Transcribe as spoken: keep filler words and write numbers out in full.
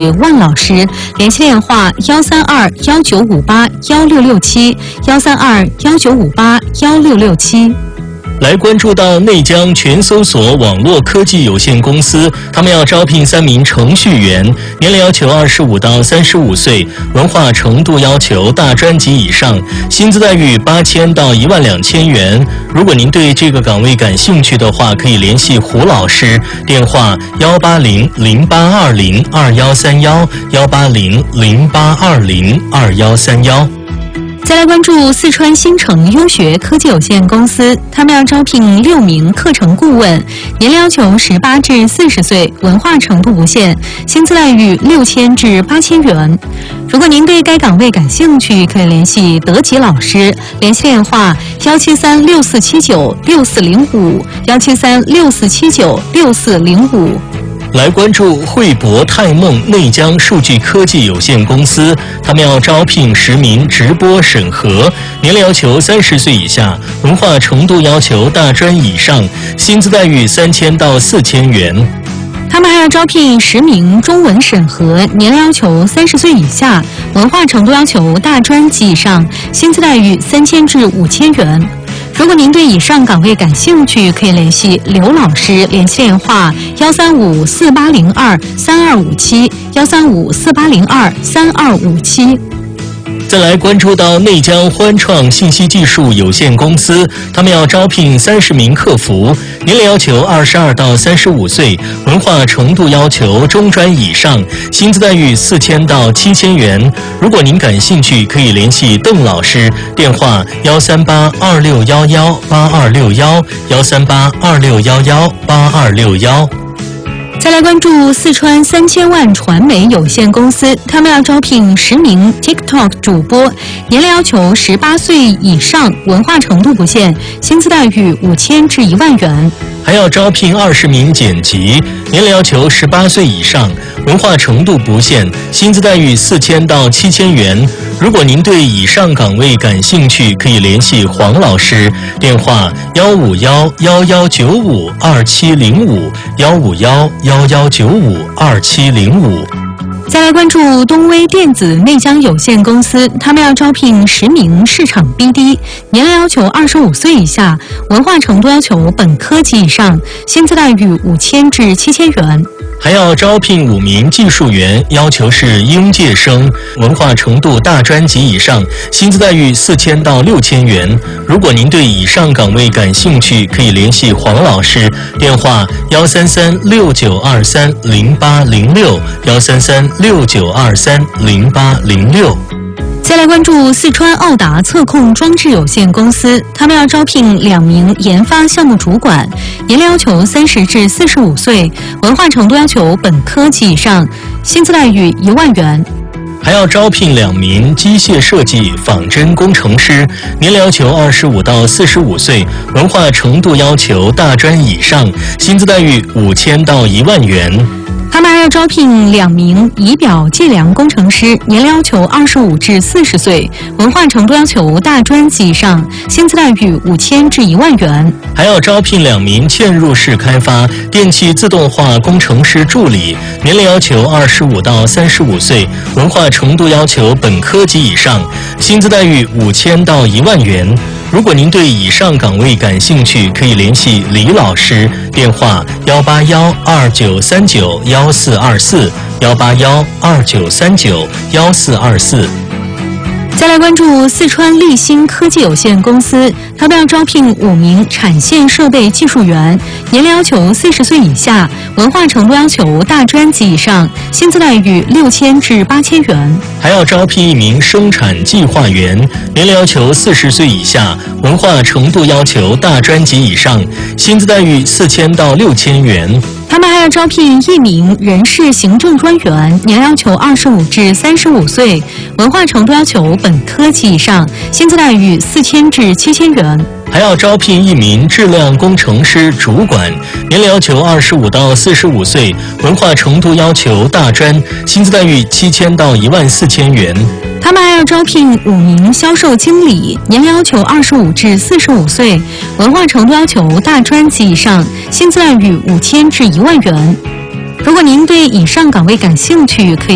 万老师，联系电话幺三二幺九五八幺六六七幺三二幺九五八幺六六七。 来关注到内江全搜索网络科技有限公司，他们要招聘三名程序员，年龄要求二十五到三十五岁，文化程度要求大专及以上，薪资待遇八千到一万两千元。如果您对这个岗位感兴趣的话，可以联系胡老师，电话幺八零零八二零二幺三幺幺八零零八二零二幺三幺。 再来关注四川新城优学科技有限公司，他们要招聘六名课程顾问，年龄要求十八至四十岁，文化程度不限，薪资待遇六千至八千元。如果您对该岗位感兴趣，可以联系德吉老师，联系电话幺七三六四七九六四零五幺七三六四七九六四零五。 来关注汇博泰梦内江数据科技有限公司，他们要招聘十名直播审核，年龄要求三十岁以下，文化程度要求大专以上，薪资待遇三千到四千元。 他们还要招聘十名中文审核，年龄要求三十岁以下，文化程度要求大专及以上，薪资待遇三千至五千元。如果您对以上岗位感兴趣，可以联系刘老师，联系电话幺三五四八零二三二五七幺三五四八零二三二五七。 再来关注到内江欢创信息技术有限公司，他们要招聘三十名客服，年龄要求二十二到三十五岁，文化程度要求中专以上，薪资待遇四千到七千元。如果您感兴趣，可以联系邓老师，电话幺三八二六幺幺八二六幺幺三八二六幺幺八二六幺。 再来关注四川三千万传媒有限公司，他们要招聘十名 TikTok 主播，年龄要求十八岁以上，文化程度不限，薪资待遇五千至一万元。 还要招聘二十名剪辑，年龄要求十八岁以上，文化程度不限，薪资待遇四千到七千元。如果您对以上岗位感兴趣，可以联系黄老师，电话幺五幺幺幺九五二七零五幺五幺幺幺九五二七零五。 再来关注东威电子内江有限公司，他们要招聘十名市场 B D， 年龄要求二十五岁以下，文化程度要求本科及以上，薪资待遇五千至七千元。 还要招聘五名技术员，要求是应届生，文化程度大专及以上，薪资待遇四千到六千元。如果您对以上岗位感兴趣，可以联系黄老师，电话幺三三六九二三零八零六幺三三六九二三零八零六。 再来关注四川奥达测控装置有限公司，他们要招聘两名研发项目主管，年龄要求三十至四十五岁，文化程度要求本科及以上，薪资待遇一万元。 还要招聘两名机械设计仿真工程师，年龄要求二十五到四十五岁，文化程度要求大专以上，薪资待遇五千到一万元。 他们还要招聘两名仪表计量工程师，年龄要求二十五至四十岁，文化程度要求大专及以上，薪资待遇五千至一万元。 还要招聘两名嵌入式开发电气自动化工程师助理，年龄要求二十五到三十五岁，文化程度要求本科及以上，薪资待遇五千到一万元。如果您对以上岗位感兴趣，可以联系李老师，电话幺八幺二九三九幺四二四幺八幺二九三九幺四二四。 再来关注四川立新科技有限公司，他们要招聘五名产线设备技术员，年龄要求四十岁以下，文化程度要求大专及以上，薪资待遇六千至八千元。 还要招聘一名生产计划员，年龄要求四十岁以下，文化程度要求大专及以上，薪资待遇四千到六千元。 他们还要招聘一名人事行政专员，年龄要求二十五至三十五岁，文化程度要求本科及以上，薪资待遇四千至七千元。 还要招聘一名质量工程师主管，年龄要求二十五到四十五岁，文化程度要求大专，薪资待遇七千到一万四千元。 他们还要招聘五名销售经理，年龄要求二十五至四十五岁，文化程度要求大专及以上，薪资待遇五千至一万元。如果您对以上岗位感兴趣，可以